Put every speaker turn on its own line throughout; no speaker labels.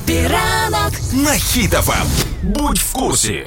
Хеппі ранок
на Хіт ФМ. Будь в курсі.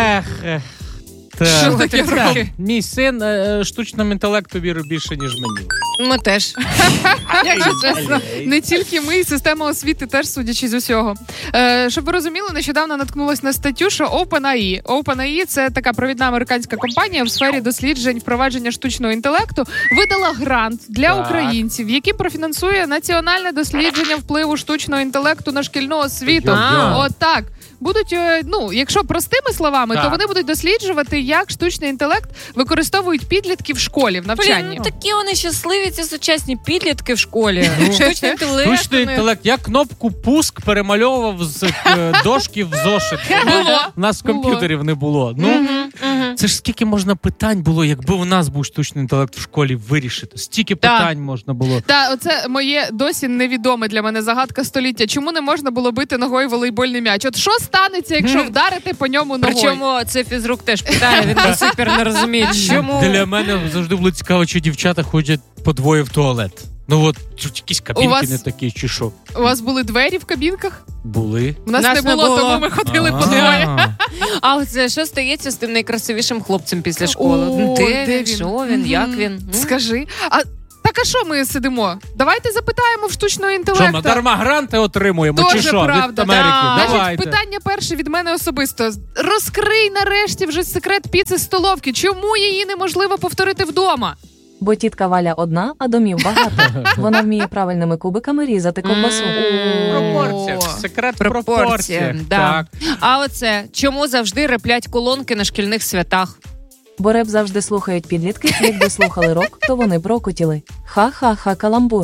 Що таке роки?
Мій син штучному інтелекту вірить більше, ніж мені.
Ми теж. Якщо чесно, не тільки ми, і система освіти теж, судячи з усього. Щоб ви розуміли, нещодавно наткнулась на статтю, що OpenAI – це така провідна американська компанія в сфері досліджень впровадження штучного інтелекту, видала грант для українців, яким профінансує національне дослідження впливу штучного інтелекту на шкільну освіту. Отак. Будуть, якщо простими словами, то вони будуть досліджувати, як штучний інтелект використовують підлітки в школі, в навчанні.
Такі вони щасливі, ці сучасні підлітки в школі. Штучний інтелект.
Штучний інтелект. Я кнопку «Пуск» перемальовував з дошки в зошит. У нас комп'ютерів не було. Це ж скільки можна питань було, якби у нас був штучний інтелект в школі вирішити. Стільки питань можна було.
Так, оце моє досі невідоме для мене загадка століття. Чому не можна було бити ногою волейбольний м'яч? От що станеться, якщо вдарити по ньому ногою?
Причому це фізрук теж питає, він до сих пір не розуміє, чому.
Для мене завжди було цікаво, чи дівчата ходять по двоє в туалет. Якісь кабінки не такі, чи що?
У вас були двері в кабінках?
Були.
У нас не було, тому ми ходили по двоє.
А оце що стається з тим найкрасивішим хлопцем після школи? Де він? Що він? Як він?
Скажи. Так, а що ми сидимо? Давайте запитаємо в штучного інтелекту.
Що, ми дарма гранти отримуємо? Чи що? Від Америки?
Значить, питання перше від мене особисто. Розкрий нарешті вже секрет піци з столовки. Чому її неможливо повторити вдома?
Бо тітка Валя одна, а домів багато. Вона вміє правильними кубиками різати ковбасу.
Пропорція. Секрет пропорції.
Так. А оце, чому завжди реплять колонки на шкільних святах?
Бо реп завжди слухають підлітки, якби слухали рок, то вони б рокотіли. Ха-ха-ха, каламбур.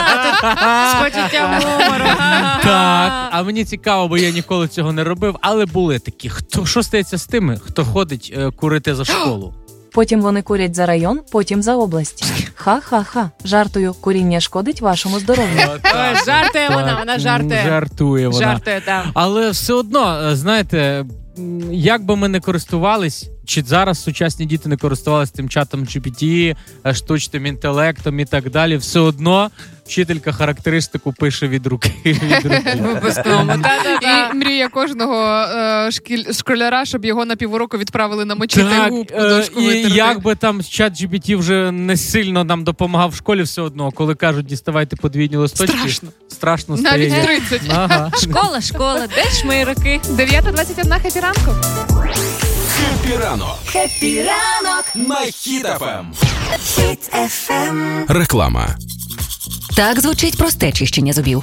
З почуттям гумору.
Так, а мені цікаво, бо я ніколи цього не робив, але були такі. Що стається з тими, хто ходить курити за школу?
Потім вони курять за район, потім за область. Ха-ха-ха. Жартую, куріння шкодить вашому здоров'ю.
Жартує вона жартує.
Жартує вона.
Жартує, так.
Але все одно, знаєте, як би ми не користувались, чи зараз сучасні діти не користувалися тим чатом GPT, штучним інтелектом і так далі, все одно вчителька характеристику пише від руки.
Випускному.
І мрія кожного школяра, щоб його на півроку відправили намочити губку, дошку витерти.
І як би там чат GPT вже не сильно нам допомагав в школі, все одно, коли кажуть, діставайте подвійні листочки. Страшно стає.
Навіть 30.
Ага.
Школа, де шмирики?
9:21, хеппі ранку.
Хеппі ранок.
Хеппі ранок.
На Хіт ФМ.
Хіт ФМ.
Реклама.
Так звучить просте чищення зубів.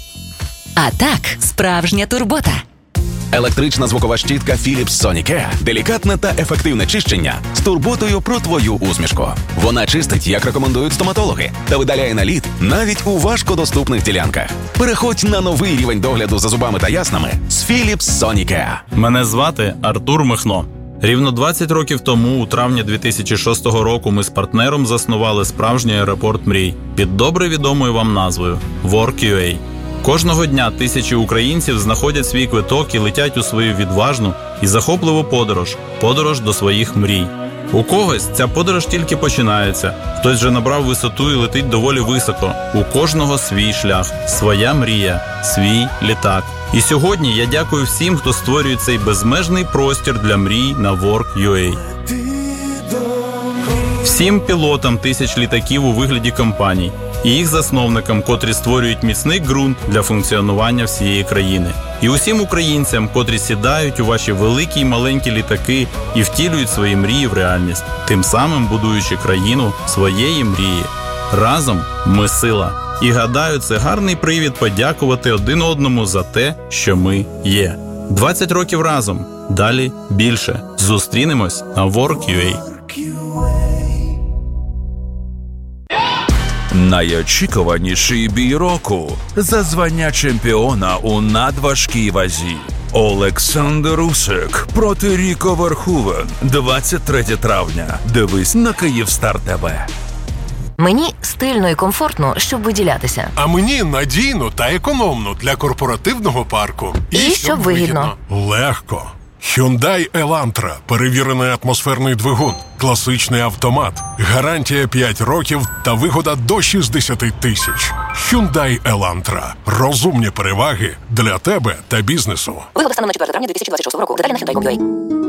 А так, справжня турбота.
Електрична звукова щітка Philips Sonicare. Делікатне та ефективне чищення з турботою про твою усмішку. Вона чистить, як рекомендують стоматологи, та видаляє наліт навіть у важкодоступних ділянках. Переходь на новий рівень догляду за зубами та яснами з Philips Sonicare.
Мене звати Артур Михно. Рівно 20 років тому, у травні 2006 року, ми з партнером заснували справжній аеропорт мрій під добре відомою вам назвою Work.ua. Кожного дня тисячі українців знаходять свій квиток і летять у свою відважну і захопливу подорож до своїх мрій. У когось ця подорож тільки починається, хтось вже набрав висоту і летить доволі високо. У кожного свій шлях, своя мрія, свій літак. І сьогодні я дякую всім, хто створює цей безмежний простір для мрій на Work.ua. Всім пілотам тисяч літаків у вигляді компаній і їх засновникам, котрі створюють міцний ґрунт для функціонування всієї країни. І усім українцям, котрі сідають у ваші великі й маленькі літаки і втілюють свої мрії в реальність, тим самим будуючи країну своєї мрії. Разом ми сила. І гадаю, це гарний привід подякувати один одному за те, що ми є. 20 років разом. Далі більше. Зустрінемось на Work.ua.
Найочікуваніший бій року за звання чемпіона у надважкій вазі. Олександр Усик проти Ріко Верховен. 23 травня. Дивись на Київстар ТВ.
Мені стильно і комфортно, щоб виділятися.
А мені надійно та економно для корпоративного парку.
І щоб вигідно.
Легко. Hyundai Elantra. Перевірений атмосферний двигун. Класичний автомат. Гарантія 5 років та вигода до 60 тисяч. Hyundai Elantra. Розумні переваги для тебе та бізнесу.
Вигода станом на 4 травня 2026 року. Деталі на Hyundai.com.ua.